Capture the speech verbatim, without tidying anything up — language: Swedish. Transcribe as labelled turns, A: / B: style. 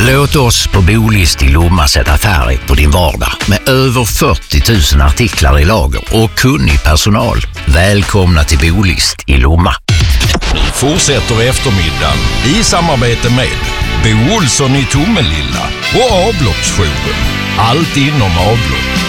A: Låt oss på Bolist i Lomma sätta färg på din vardag med över fyrtio tusen artiklar i lager och kunnig personal. Välkomna till Bolist i Lomma.
B: Nu fortsätter eftermiddagen i samarbete med Bo Olsson i Tomelilla och Avloppsjouren. Allt inom avlopp.